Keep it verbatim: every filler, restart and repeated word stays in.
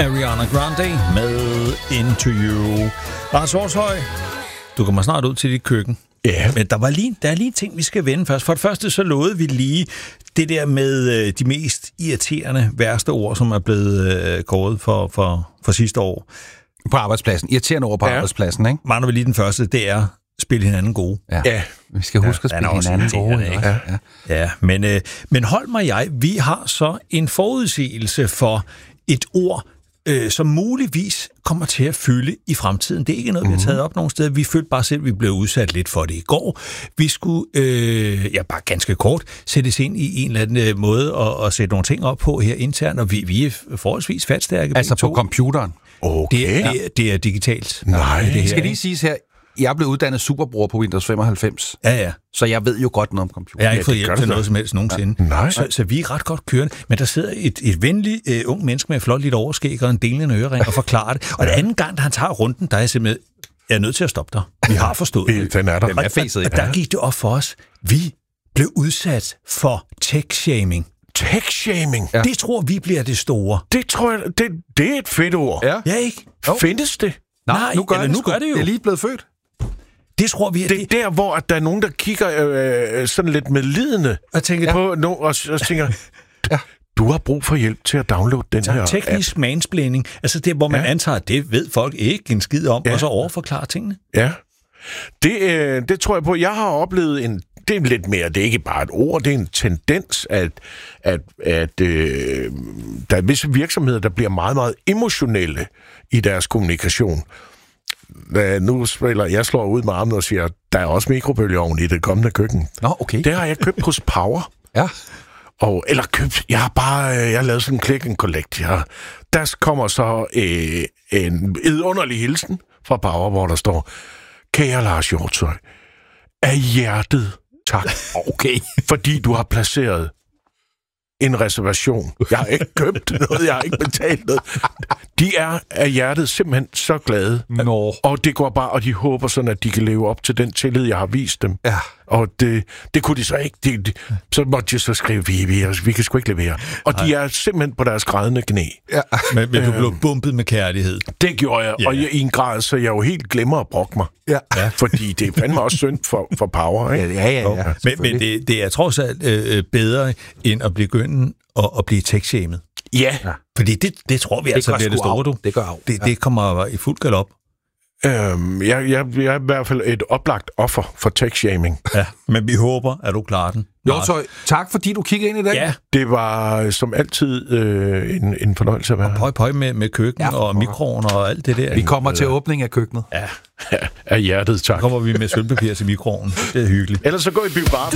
Ariana Grande med Into You. Lars Horshøj, du kommer snart ud til dit køkken. Ja. Men der, var lige, der er lige en ting, vi skal vende først. For det første, så lovede vi lige det der med de mest irriterende, værste ord, som er blevet øh, kåret for, for, for sidste år. På arbejdspladsen. Irriterende ord på ja. arbejdspladsen, ikke? Mangler vi lige den første, det er spil hinanden gode. Ja. ja. Vi skal huske ja, at spille hinanden gode. Ikke? Ja, ja. ja men, øh, men hold mig jeg, vi har så en forudsigelse for et ord, øh, som muligvis kommer til at fylde i fremtiden. Det er ikke noget, mm-hmm. vi har taget op nogen steder. Vi følte bare selv, at vi blev udsat lidt for det i går. Vi skulle, øh, ja bare ganske kort, sættes ind i en eller anden måde og, og sætte nogle ting op på her internt, og vi, vi er forholdsvis fatstærke. Altså på computeren? Okay. Det, er, det, er, det er digitalt. Nej. Det her, skal lige siges her, jeg blev uddannet superbror på Windows femoghalvfems. Ja, ja. Så jeg ved jo godt noget om computer. Jeg har ikke fået hjælp til noget som helst nogensinde. Ja. Så, så vi er ret godt kørende. Men der sidder et, et venligt uh, ung menneske med et flot lille overskæg og en delende ørering og forklarer det. Og det anden gang, da han tager runden, der er jeg simpelthen jeg er nødt til at stoppe dig. Vi har forstået det. Den er der. Den er fæset, og, og der gik det op for os. Vi blev udsat for tech-shaming. Tech-shaming? Ja. Det tror vi bliver det store. Det tror jeg, det, det er et fedt ord. Ja, ja ikke? Jo. Findes det? Nej, nu gør, det, nu gør det jo. Det er lige blevet født. Det tror vi, det er det... der, hvor at der er nogen, der kigger øh, sådan lidt medlidende og tænker, på no, og, og tænker, ja. Du har brug for hjælp til at downloade den så her teknisk app. Mansplaining, altså det, hvor man ja. antager, at det ved folk ikke en skid om, ja. og så overforklarer tingene. Ja, det, øh, det tror jeg på. Jeg har oplevet en, det er lidt mere, det er ikke bare et ord, det er en tendens, at, at, at øh, der er visse virksomheder, der bliver meget, meget emotionelle i deres kommunikation. Nu spiller jeg slår ud med armen og siger, der er også mikrobølgeovn i det kommende køkken. Nå, okay. Det har jeg købt hos Power. Ja. Og, eller købt, jeg har bare, jeg har lavet sådan en click and collect. Jeg, der kommer så øh, en vidunderlig hilsen fra Power, hvor der står, kære Lars Hjortshøj, af hjertet tak. Okay. Fordi du har placeret en reservation. Jeg har ikke købt noget, jeg har ikke betalt noget. De er af hjertet simpelthen så glade. Nå. Og det går bare, og de håber sådan, at de kan leve op til den tillid, jeg har vist dem. Ja. Og det, det kunne de så ikke. De, de, så måtte de så skrive, vi, vi, vi kan sgu ikke levere. Og Ej. de er simpelthen på deres grædende knæ. Ja. Men, men du blev bumpet med kærlighed. Det gjorde jeg, ja. Og jeg, i en grad, så jeg jo helt glemmer at brokke mig. Ja. Ja. Fordi det er fandme også synd for, for Power, ikke? Ja, ja, ja. ja men men det, det er trods alt øh, bedre, end at begynde at, at blive tech-shamed. Ja. ja. Fordi det, det tror vi det altså bliver det store, du. Det gør af. Det, det kommer i fuld galop. Øhm, jeg, jeg, jeg er i hvert fald et oplagt offer for tech-shaming. Ja, men vi håber, at du klarer den. Hjortshøj, tak fordi du kiggede ind i dag. Ja. Det var som altid øh, en, en fornøjelse at være. Og pøj, pøj med, med køkken ja, og mikroen og alt det der. Vi kommer til åbning af køkkenet. Ja. Ja, af hjertet, tak. Så kommer vi med sølvpapir til mikroen. Det er hyggeligt. Ellers så gå i biografen.